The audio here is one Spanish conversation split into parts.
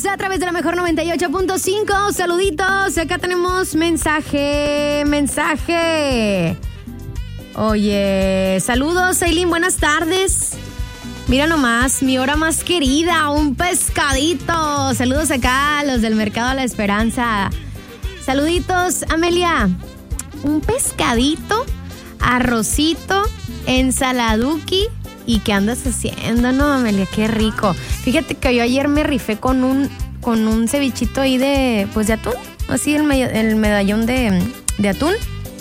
a través de la mejor 98.5. Saluditos, acá tenemos mensaje. Oye, saludos, Aileen, buenas tardes. Mira nomás, mi hora más querida, un pescadito. Saludos acá a los del Mercado de la Esperanza. Saluditos, Amelia. Un pescadito, arrocito, ensaladuki. ¿Y qué andas haciendo, no, Amelia? Qué rico. Fíjate que yo ayer me rifé con un cevichito ahí de atún. Así el medallón de atún.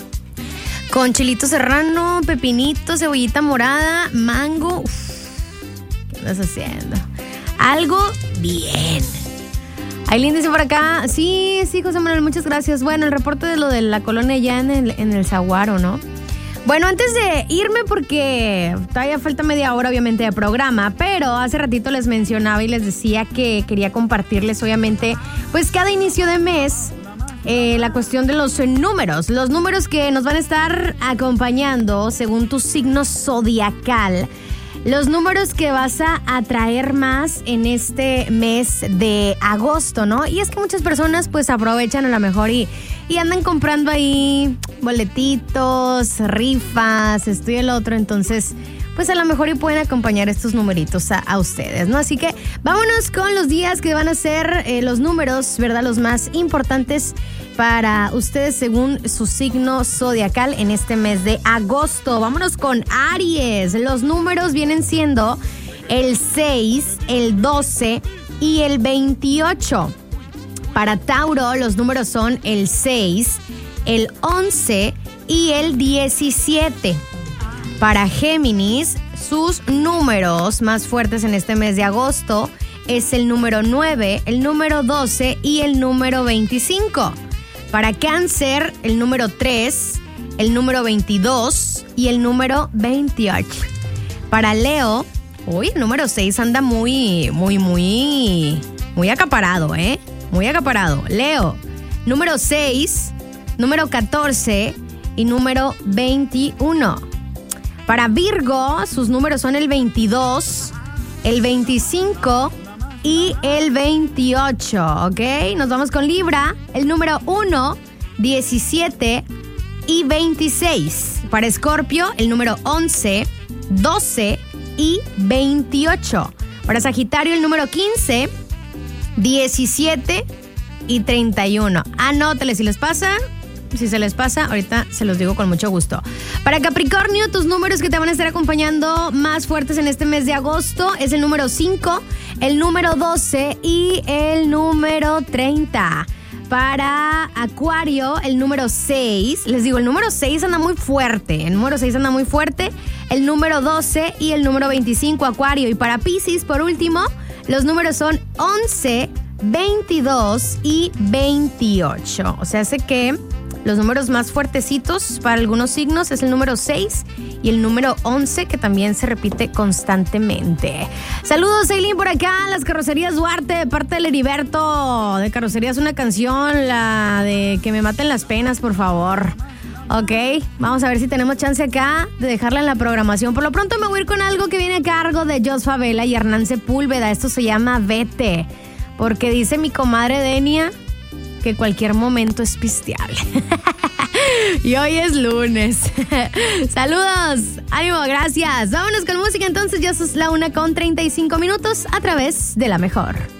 Con chilito serrano, pepinito, cebollita morada, mango. Uf, ¿qué andas haciendo? Algo bien. Aileen dice por acá, sí, José Manuel, muchas gracias. Bueno, el reporte de lo de la colonia ya en el Zaguaro, ¿no? Bueno, antes de irme, porque todavía falta media hora obviamente de programa, pero hace ratito les mencionaba y les decía que quería compartirles obviamente, pues cada inicio de mes, la cuestión de los números que nos van a estar acompañando según tu signo zodiacal. Los números que vas a atraer más en este mes de agosto, ¿no? Y es que muchas personas pues aprovechan a lo mejor y andan comprando ahí boletitos, rifas, esto y el otro. Entonces, pues a lo mejor y pueden acompañar estos numeritos a ustedes, ¿no? Así que vámonos con los días que van a ser los números, ¿verdad? Los más importantes para ustedes según su signo zodiacal en este mes de agosto. Vámonos con Aries. Los números vienen siendo el 6, el 12 y el 28. Para Tauro, los números son el 6, el 11 y el 17. Para Géminis, sus números más fuertes en este mes de agosto es el número 9, el número 12 y el número 25. Para Cáncer, el número 3, el número 22 y el número 28. Para Leo, el número 6 anda muy acaparado, ¿eh? Muy acaparado. Leo, número 6, número 14 y número 21. Para Virgo, sus números son el 22, el 25 y el 28, ¿ok? Nos vamos con Libra, el número 1, 17 y 26. Para Escorpio, el número 11, 12 y 28. Para Sagitario, el número 15, 17 y 31. Anótale si les pasa. Si se les pasa, ahorita se los digo con mucho gusto. Para Capricornio, tus números que te van a estar acompañando más fuertes en este mes de agosto es el número 5, el número 12 y el número 30. Para Acuario, el número 6. Les digo, el número 6 anda muy fuerte. El número 6 anda muy fuerte. El número 12 y el número 25, Acuario. Y para Piscis, por último, los números son 11, 22 y 28. O sea, hace que los números más fuertecitos para algunos signos es el número 6 y el número 11, que también se repite constantemente. Saludos, Aileen, por acá, las Carrocerías Duarte, de parte del Heriberto. De Carrocerías, una canción, la de Que me maten las penas, por favor. Ok, vamos a ver si tenemos chance acá de dejarla en la programación. Por lo pronto me voy a ir con algo que viene a cargo de Jos Favela y Hernán Sepúlveda. Esto se llama Vete, porque dice mi comadre Denia que cualquier momento es pisteable. Y hoy es lunes. Saludos, ánimo, gracias. Vámonos con música entonces, ya es la 1:35 a través de La Mejor.